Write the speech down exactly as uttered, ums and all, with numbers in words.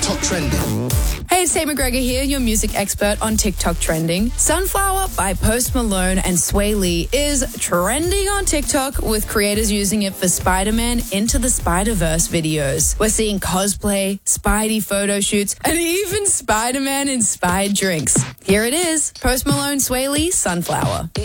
TikTok Trending. Hey, it's Tate McGregor here, your music expert on TikTok Trending. Sunflower by Post Malone and Sway Lee is trending on TikTok, with creators using it for Spider-Man Into the Spider-Verse videos. We're seeing cosplay, Spidey photo shoots, and even Spider-Man inspired drinks. Here it is, Post Malone, Sway Lee, Sunflower.